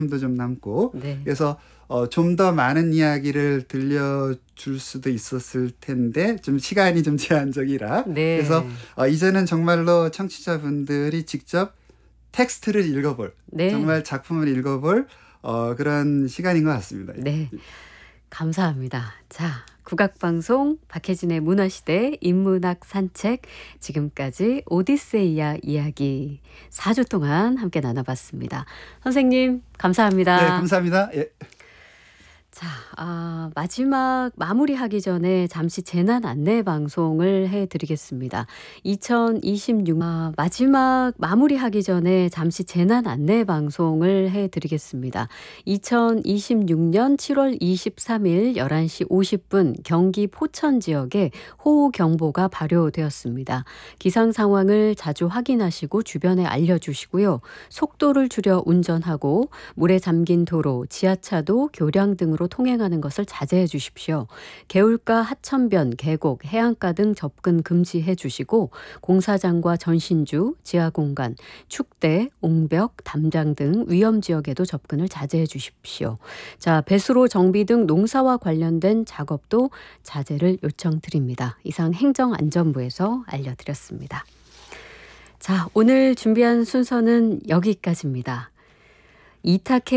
도 좀 남고 네. 그래서 좀 더 많은 이야기를 들려줄 수도 있었을 텐데 좀 시간이 좀 제한적이라 그래서 네. 이제는 정말로 청취자분들이 직접 텍스트를 읽어볼 네. 정말 작품을 읽어볼 그런 시간인 것 같습니다. 네. 감사합니다. 자, 국악방송 박혜진의 문화시대 인문학 산책 지금까지 오디세이아 이야기 4주 동안 함께 나눠봤습니다. 선생님 네, 감사합니다. 감사합니다. 예. 자, 마지막 마무리하기 전에 잠시 재난 안내 방송을 해드리겠습니다. 마지막 마무리하기 전에 잠시 재난 안내 방송을 해드리겠습니다. 2026년 7월 23일 11시 50분 경기 포천 지역에 호우경보가 발효되었습니다. 기상 상황을 자주 확인하시고 주변에 알려주시고요. 속도를 줄여 운전하고 물에 잠긴 도로, 지하차도, 교량 등으로 통행하는 것을 자제해 주십시오. 개울가, 하천변, 계곡, 해안가 등 접근 금지해 주시고 공사장과 전신주, 지하공간, 축대, 옹벽, 담장 등 위험지역에도 접근을 자제해 주십시오. 자, 배수로 정비 등 농사와 관련된 작업도 자제를 요청드립니다. 이상 행정안전부에서 알려드렸습니다. 자, 오늘 준비한 순서는 여기까지입니다. 이탁해